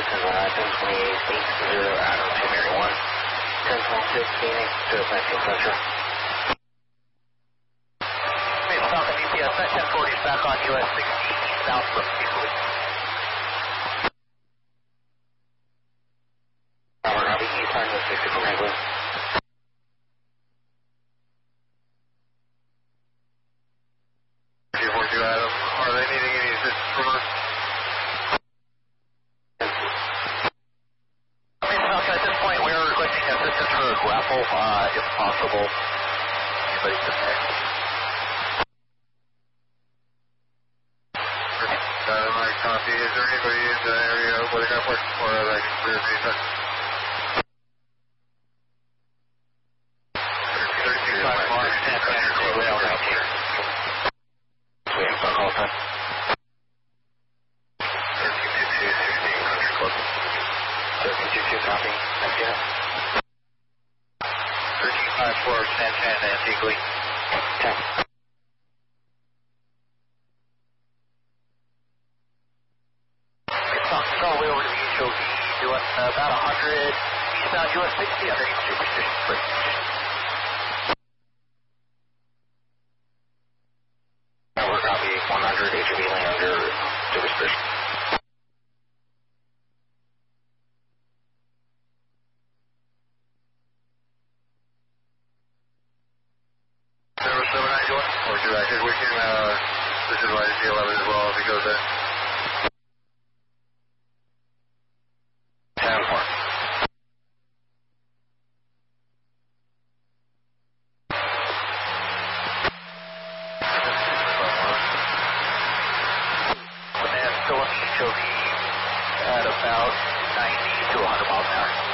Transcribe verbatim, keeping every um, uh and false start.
Houston, uh, ten twenty-eight, eight zero, Adam, two Mary one, ten twenty-six, Phoenix, zero nineteen Central. Hey, Falcon U P S, that ten forty is back on U S sixty, south from Houston. Robert, Robbie, East Line, sixty from England. two four two, Adam, are they needing any assistance from us? At this point, we are requesting assistance for a grapple, uh, if possible. Anybody can there? Uh, my copy. Is there anybody in the area where they got working for that I can clear the effect? thirty-two five Mark, ten ten, rail right here. Waiting for a call time. thirteen two two, sixteen Country Club. thirteen two two, copy. Thank you. thirteen five four, ten ten, Antigua. ten. It's on all the way over to the H O V, doing uh, about one hundred eastbound U S sixty underneath Superstition Bridge. Robert, copy, one hundred, H O V lane under Superstition. Zero seven nine two one. Or two active. We can, uh, this is why D eleven as well if it goes there. ten four. Command still in the H O V at about ninety to one hundred miles an hour.